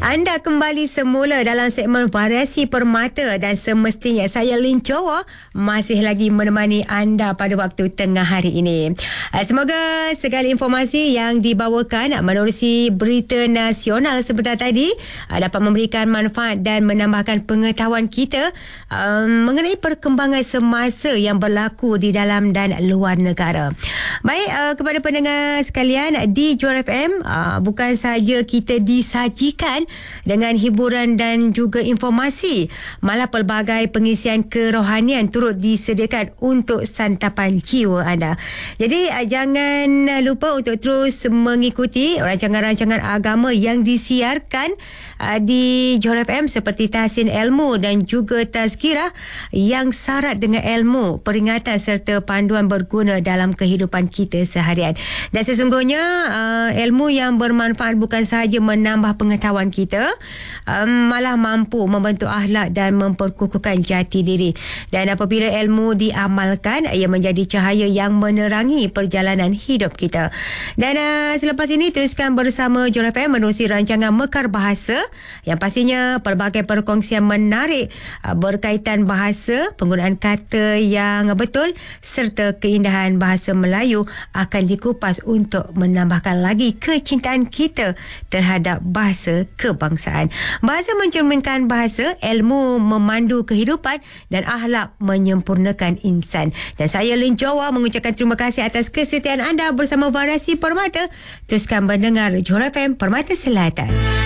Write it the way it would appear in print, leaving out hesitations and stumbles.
Anda kembali semula dalam segmen Variasi Permata dan semestinya saya Lin Chowa masih lagi menemani anda pada waktu tengah hari ini. Semoga segala informasi yang dibawakan menerusi berita nasional sebentar tadi dapat memberikan manfaat dan menambahkan pengetahuan kita mengenai perkembangan semasa yang berlaku di dalam dan luar negara. Baik, kepada pendengar sekalian di Johor FM, bukan sahaja kita disajikan dengan hiburan dan juga informasi, malah pelbagai pengisian kerohanian turut disediakan untuk santapan jiwa anda. Jadi jangan lupa untuk terus mengikuti rancangan-rancangan agama yang disiarkan di Johor FM seperti Tahsin Ilmu dan juga Tazkirah yang syarat dengan ilmu, peringatan serta panduan berguna dalam kehidupan kita seharian. Dan sesungguhnya ilmu yang bermanfaat bukan sahaja menambah pengetahuan kita, malah mampu membentuk akhlak dan memperkukuhkan jati diri. Dan apabila ilmu diamalkan, ia menjadi cahaya yang menerangi perjalanan hidup kita. Dan selepas ini teruskan bersama Johor FM menerusi rancangan Mekar Bahasa yang pastinya pelbagai perkongsian menarik berkaitan bahasa, penggunaan kata yang betul serta keindahan bahasa Melayu akan dikupas untuk menambahkan lagi kecintaan kita terhadap bahasa kebangsaan. Bahasa mencerminkan bahasa, ilmu memandu kehidupan dan akhlak menyempurnakan insan. Dan saya Lin Chowa mengucapkan terima kasih atas kesetiaan anda bersama Variasi Permata. Teruskan mendengar Johor FM Permata Selatan.